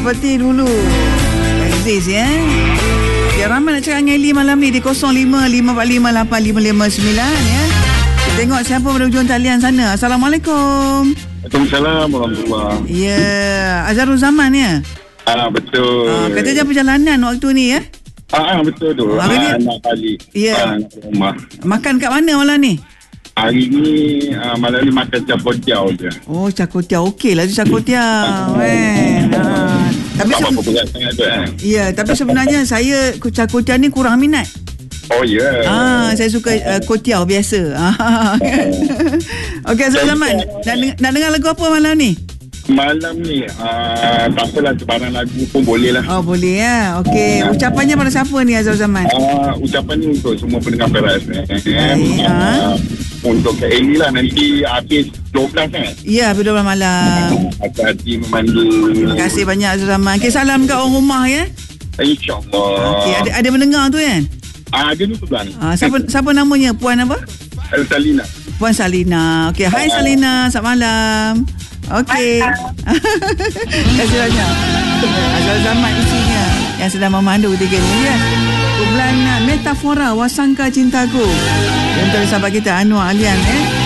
seperti dulu. Aziz ya. Ya, ramai nak cakap dengan Eli malam ni di 05-545-8559 ya. Kita tengok siapa pada hujung talian sana. Assalamualaikum. Waalaikumsalam warahmatullahi. Ya, Azharul Zaman ya. Betul. Katanya perjalanan waktu ni ya. Betul tu. Nak balik. Ya. Rumah. Makan kat mana malam ni? Hari ni malam ni makan cakotiau je. Oh, cakotiau. Okey lah tu cakotiau. Tapi apa berat sangat tu ya, tapi sebenarnya saya cakotiau ni kurang minat. Oh ya. Saya suka kotiau biasa. Okey, Azharul Zaman. Nak dengar lagu apa malam ni? Malam ni tak apalah, sebarang lagu pun boleh lah. Oh, boleh ya. Okey, ucapannya pada siapa ni Azharul Zaman? Ucapan ni untuk semua pendengar Perak FM. Untuk Kak Eli lah, nanti habis 12 kan? Ya, habis 12 malam. Hati-hati memandu. Terima kasih banyak Azharul Zaman. Okay, salam kat orang rumah ya. InsyaAllah. Okay, ada mendengar tu kan? Ada ni sebelah ni. Siapa namanya? Puan apa? Salina. Puan Salina. Okay, hai Salina. Selamat malam. Okay. Terima kasih banyak. Azharul Zaman isinya yang sedang memandu ketika ni ya. Kumpulan Metafora Wasangka Cintaku. Yang sahabat kita Anwar Alian